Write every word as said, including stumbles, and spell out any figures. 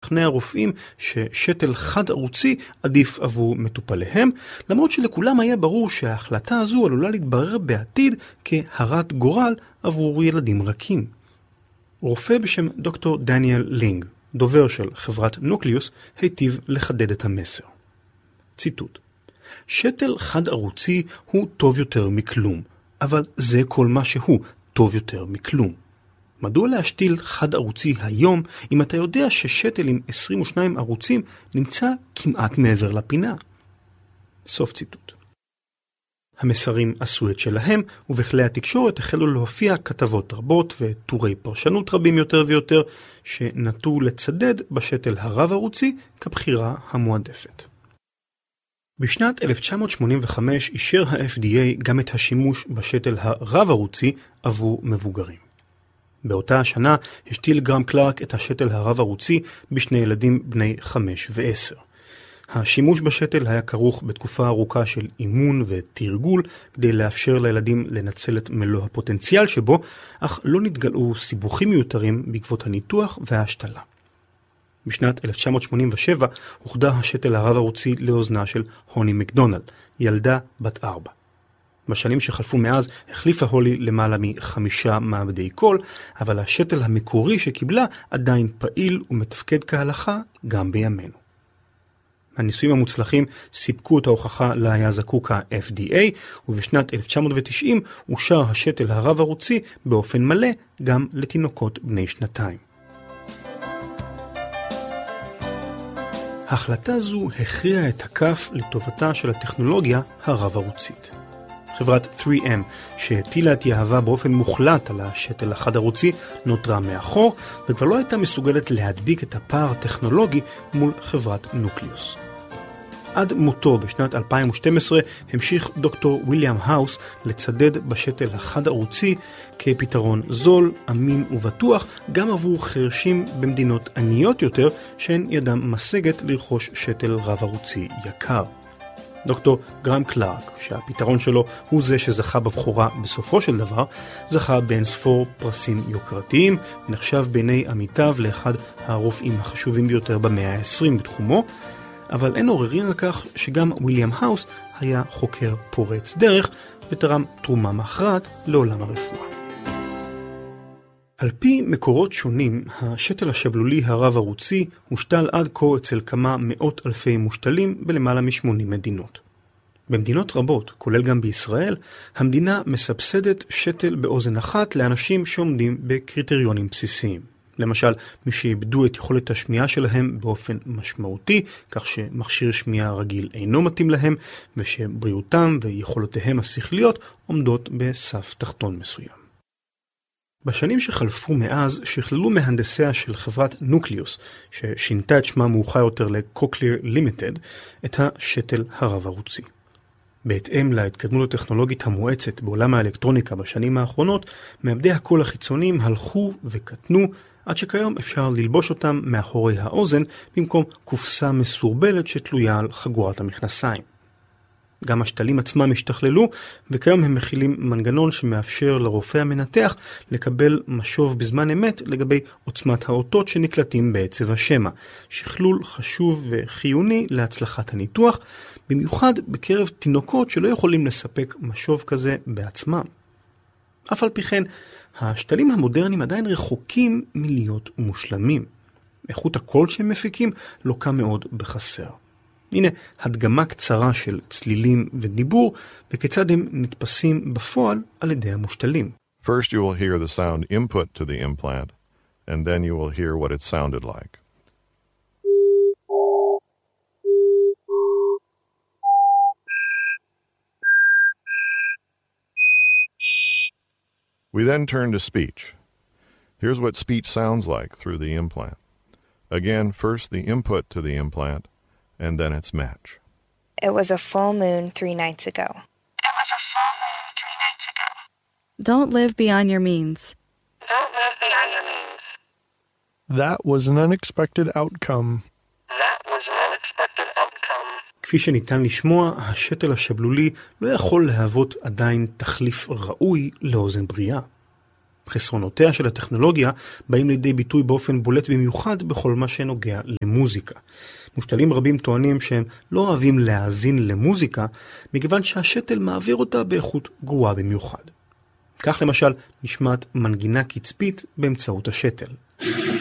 לשכנע רופאים ששתל חד ערוצי עדיף עבור מטופליהם, למרות שלכולם היה ברור שההחלטה הזו עלולה להתברר בעתיד כהרת גורל עבור ילדים רכים. רופא בשם דוקטור דניאל לינג, דובר של חברת נוקליוס, היטיב לחדד את המסר. ציטוט: שתל חד ערוצי הוא טוב יותר מכלום, אבל זה כל מה שהוא, טוב יותר מכלום. מדוע להשתיל חד ערוצי היום אם אתה יודע ששתל עם עשרים ושניים ערוצים נמצא כמעט מעבר לפינה? סוף ציטוט. המסרים עשו את שלהם, ובכלי התקשורת החלו להופיע כתבות רבות וטורי פרשנות רבים יותר ויותר שנטו לצדד בשתל הרב ערוצי כבחירה המועדפת. בשנת אלף תשע מאות שמונים וחמש אישר ה-אף די איי גם את השימוש בשתל הרב ערוצי עבור מבוגרים. באותה השנה השתיל גרם קלארק את השתל הרב ערוצי בשני ילדים בני חמש ועשר. השימוש בשתל היה כרוך בתקופה ארוכה של אימון ותרגול כדי לאפשר לילדים לנצל את מלוא הפוטנציאל שבו, אך לא נתגלו סיבוכים מיותרים בעקבות הניתוח וההשתלה. בשנת אלף תשע מאות שמונים ושבע הוחדר השתל הרב ערוצי לאוזנה של הוני מקדונלד, ילדה בת ארבע. בשנים שחלפו מאז החליפה הולי למעלה מחמישה מעבדי קול, אבל השתל המקורי שקיבלה עדיין פעיל ומתפקד כהלכה גם בימינו. הניסויים המוצלחים סיפקו את ההוכחה לה היה זקוק ה-אף די איי, ובשנת אלף תשע מאות ותשעים אושר השתל הרב ערוצי באופן מלא גם לתינוקות בני שנתיים. ההחלטה זו הכריעה את הכף לטובתה של הטכנולוגיה הרב ערוצית. חברת תרי אם שהטילה את יהבה באופן מוחלט על השתל החד ערוצי נותרה מאחור, וכבר לא הייתה מסוגלת להדביק את הפער הטכנולוגי מול חברת נוקליוס. עד מותו בשנת אלפיים ושתים עשרה המשיך דוקטור ויליאם האוס לצדד בשתל החד ערוצי כפתרון זול, אמין ובטוח גם עבור חרשים במדינות עניות יותר שהן ידם משגת לרכוש שתל רב ערוצי יקר. דוקטור גרם קלארק, שהפתרון שלו הוא זה שזכה בבחורה בסופו של דבר, זכה בין ספור פרסים יוקרתיים ונחשב בעיני עמיתיו לאחד הרופאים החשובים ביותר במאה ה-עשרים בתחומו, אבל אין עוררין על כך שגם ויליאם האוס היה חוקר פורץ דרך ותרם תרומה מכרעת לעולם הרפואה. על פי מקורות שונים, השתל השבלולי הרב ערוצי הושתל עד כה אצל כמה מאות אלפי מושתלים בלמעלה מ-שמונים מדינות. במדינות רבות, כולל גם בישראל, המדינה מסבסדת שתל באוזן אחת לאנשים שעומדים בקריטריונים בסיסיים. למשל, מי שאיבדו את יכולת השמיעה שלהם באופן משמעותי, כך שמכשיר שמיעה רגיל אינו מתאים להם, ושבריאותם ויכולותיהם השכליות עומדות בסף תחתון מסוים. בשנים שחלפו מאז שכללו מהנדסיה של חברת נוקליוס, ששינתה את שמה מאוחר יותר לקוקליר לימיטד, את השתל הרב ערוצי. בהתאם להתקדמות הטכנולוגית המואצת בעולם האלקטרוניקה בשנים האחרונות, מעבדי הקול החיצוניים הלכו וקטנו, עד שכיום אפשר ללבוש אותם מאחורי האוזן במקום קופסה מסורבלת שתלויה על חגורת המכנסיים. גם השתלים עצמם השתכללו, וכיום הם מכילים מנגנון שמאפשר לרופא המנתח לקבל משוב בזמן אמת לגבי עוצמת האותות שנקלטים בעצב השמע, שכלול חשוב וחיוני להצלחת הניתוח, במיוחד בקרב תינוקות שלא יכולים לספק משוב כזה בעצמם. אף על פי כן, השתלים המודרניים עדיין רחוקים מלהיות מושלמים. איכות הקול שהם מפיקים לוקה מאוד בחסר. הנה הדגמה קצרה של צלילים ודיבור, וכיצד הם נתפסים בפועל על ידי המושתלים. First you will hear the sound input to the implant, and then you will hear what it sounded like. We then turn to speech. Here's what speech sounds like through the implant. Again, first the input to the implant, and then its match. It was a full moon three nights ago. It was a full moon three nights ago. Don't live beyond your means. Don't live beyond your means. That was an unexpected outcome. That was an unexpected outcome. כפי שניתן לשמוע, השתל השבלולי לא יכול להוות עדיין תחליף ראוי לאוזן בריאה. חסרונותיה של הטכנולוגיה באים לידי ביטוי באופן בולט במיוחד בכל מה שנוגע למוזיקה. מושתלים רבים טוענים שהם לא אוהבים להאזין למוזיקה, מכיוון שהשתל מעביר אותה באיכות גרועה במיוחד. כך למשל נשמעת מנגינה קצפית באמצעות השתל.